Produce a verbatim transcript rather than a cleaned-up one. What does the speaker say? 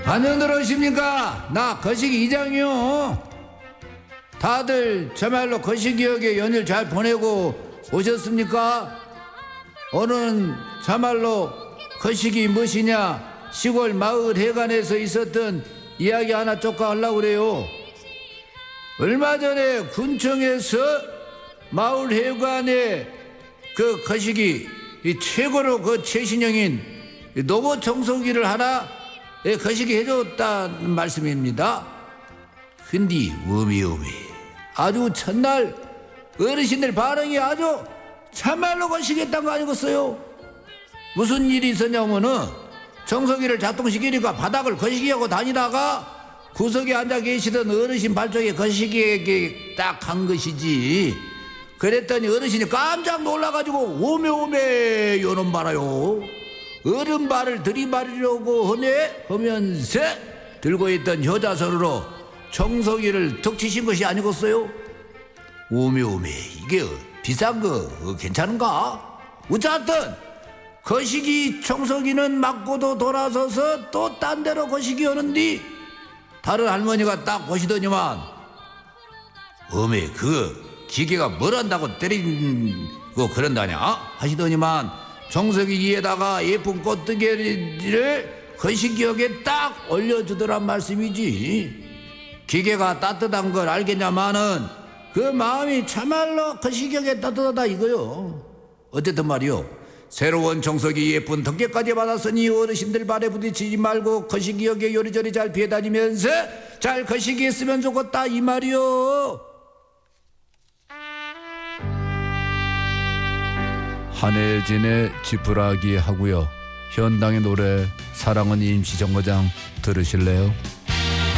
반영들 오십니까? 나 거시기 이장이요. 다들 저말로 거시기역에 연휴 잘 보내고 오셨습니까? 오늘은 저말로 거시기 무엇이냐 시골 마을 해관에서 있었던 이야기 하나 쪼까 하려고 그래요. 얼마 전에 군청에서 마을 해관에 그 거시기 이 최고로 그 최신형인 로봇 청소기를 하나 거시기 해줬다는 말씀입니다. 근데 어미어미 아주 첫날 어르신들 반응이 아주 참말로 거시기했단 거 아니겠어요? 무슨 일이 있었냐면은 청소기를 작동시키니까 바닥을 거시기하고 다니다가 구석에 앉아 계시던 어르신 발쪽에 거시기에 딱 한 것이지. 그랬더니 어르신이 깜짝 놀라가지고 오메 오메 요놈 봐라요. 어른 발을 들이마리려고 하네 하면서 들고 있던 효자손으로 청소기를 턱 치신 것이 아니겠어요? 오메 오메 이게 비싼 거 괜찮은가? 어쨌든 거시기 청소기는 맞고도 돌아서서 또 딴 데로 거시기 오는디 다른 할머니가 딱 보시더니만 어메 그 기계가 뭘 한다고 때리고 그런다냐 하시더니만 청소기 위에다가 예쁜 꽃뜨개를 거시기역에 딱 올려주더란 말씀이지. 기계가 따뜻한 걸 알겠냐마는 그 마음이 참말로 거시기역에 따뜻하다 이거요. 어쨌든 말이요, 새로운 청소기 예쁜 덮개까지 받았으니 어르신들 발에 부딪히지 말고 거시기역에 요리조리 잘 피해 다니면서 잘 거시기 했으면 좋겠다 이 말이요. 한혜진의 지푸라기 하고요. 현당의 노래 사랑은 임시정거장 들으실래요?